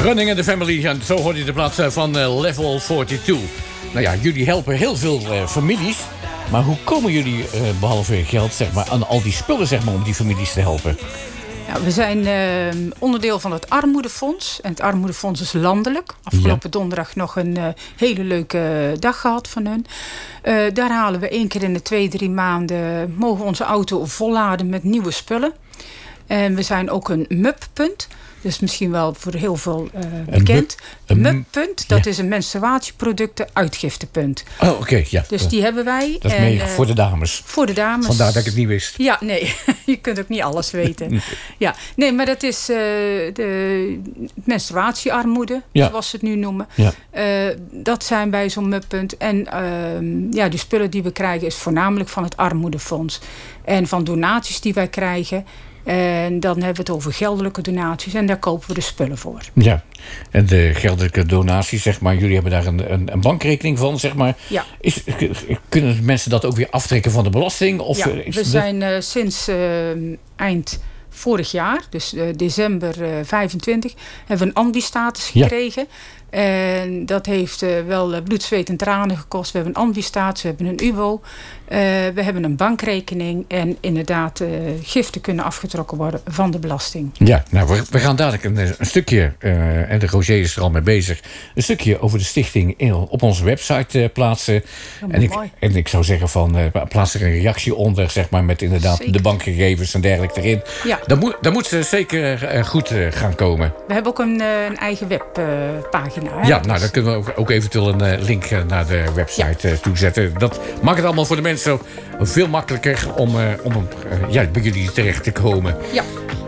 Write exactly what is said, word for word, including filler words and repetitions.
Running in the Family. En zo hoort je de plaats van uh, Level tweeënveertig. Nou ja, jullie helpen heel veel uh, families. Maar hoe komen jullie, uh, behalve geld, zeg maar, aan al die spullen, zeg maar, om die families te helpen? Ja, we zijn uh, onderdeel van het Armoedefonds. En het Armoedefonds is landelijk. Afgelopen ja. donderdag nog een uh, hele leuke dag gehad van hun. Uh, daar halen we één keer in de twee, drie maanden... mogen we onze auto volladen met nieuwe spullen. En we zijn ook een M U P-punt. Dus misschien wel voor heel veel uh, bekend. Een M U P-punt, dat ja. is een menstruatieproducten-uitgiftepunt. Oh, oké, okay, ja. Dus die hebben wij. Dat is en, meer uh, voor de dames. Voor de dames. Vandaar dat ik het niet wist. Ja, nee. Je kunt ook niet alles weten. nee. Ja, nee, maar dat is uh, de menstruatiearmoede, ja. zoals ze het nu noemen. Ja. Uh, dat zijn bij zo'n M U P-punt. En uh, ja, die spullen die we krijgen is voornamelijk van het Armoedefonds. En van donaties die wij krijgen... En dan hebben we het over geldelijke donaties. En daar kopen we de spullen voor. Ja, en de geldelijke donaties, zeg maar. Jullie hebben daar een, een, een bankrekening van, zeg maar. Ja. Is, kunnen mensen dat ook weer aftrekken van de belasting? Of ja, is we de... zijn uh, sinds uh, eind vorig jaar, dus uh, december uh, vijfentwintig... hebben we een ambi-status gekregen. Ja. En dat heeft uh, wel bloed, zweet en tranen gekost. We hebben een ambi-status, we hebben een U B O. Uh, we hebben een bankrekening. En inderdaad uh, giften kunnen afgetrokken worden van de belasting. Ja, nou, we, we gaan dadelijk een, een stukje, uh, en de Roger is er al mee bezig... een stukje over de stichting in, op onze website uh, plaatsen. En ik, en ik zou zeggen van, uh, plaats er een reactie onder... zeg maar, met inderdaad zeker. De bankgegevens en dergelijke erin. Ja. Dan, moet, dan moet ze zeker uh, goed uh, gaan komen. We hebben ook een, uh, een eigen webpagina. Uh, Ja, nou, dan kunnen we ook, ook eventueel een uh, link uh, naar de website uh, toezetten. Dat maakt het allemaal voor de mensen veel makkelijker om, uh, om uh, ja, bij jullie terecht te komen. Ja.